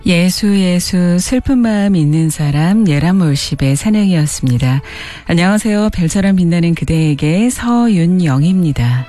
예수 슬픈 마음 있는 사람 예람월십의 찬양이었습니다. 안녕하세요. 별처럼 빛나는 그대에게 서윤영입니다.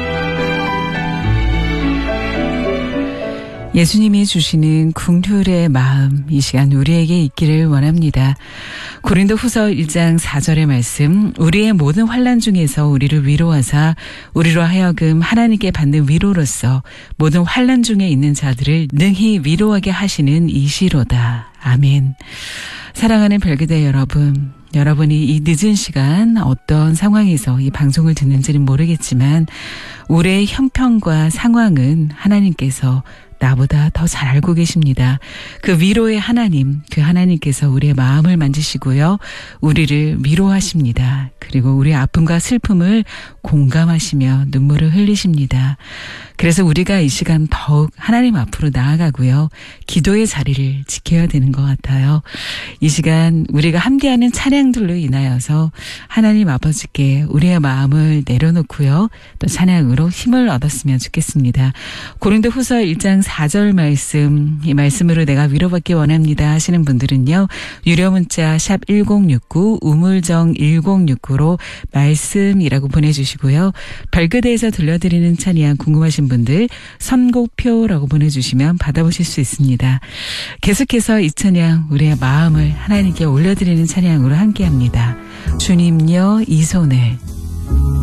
예수님이 주시는 긍휼의 마음 이 시간 우리에게 있기를 원합니다. 고린도후서 1장 4절의 말씀, 우리의 모든 환난 중에서 우리를 위로하사 우리로 하여금 하나님께 받는 위로로서 모든 환난 중에 있는 자들을 능히 위로하게 하시는 이시로다. 아멘. 사랑하는 별그대 여러분, 여러분이 이 늦은 시간 어떤 상황에서 이 방송을 듣는지는 모르겠지만 우리의 형편과 상황은 하나님께서 나보다 더 잘 알고 계십니다. 그 위로의 하나님, 그 하나님께서 우리의 마음을 만지시고요. 우리를 위로하십니다. 그리고 우리의 아픔과 슬픔을 공감하시며 눈물을 흘리십니다. 그래서 우리가 이 시간 더욱 하나님 앞으로 나아가고요. 기도의 자리를 지켜야 되는 것 같아요. 이 시간 우리가 함께하는 찬양들로 인하여서 하나님 아버지께 우리의 마음을 내려놓고요. 또 찬양으로 힘을 얻었으면 좋겠습니다. 고린도후서 1장 4절 말씀, 이 말씀으로 내가 위로받기 원합니다 하시는 분들은요. 유료 문자 샵 1069 우물정 1069로 말씀이라고 보내주시고요. 별그대에서 들려드리는 찬양 궁금하신 분들 선곡표라고 보내주시면 받아보실 수 있습니다. 계속해서 이 찬양 우리의 마음을 하나님께 올려드리는 찬양으로 함께합니다. 주님여 이 손을